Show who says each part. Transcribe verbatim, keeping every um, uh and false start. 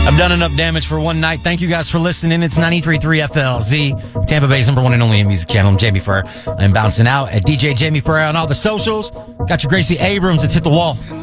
Speaker 1: I've done enough damage for one night. Thank you guys for listening. It's ninety-three point three F L Z, Tampa Bay's number one and only music channel. I'm Jamie Furr. I'm bouncing out at D J Jamie Furr on all the socials. Got your Gracie Abrams. It's hit the wall.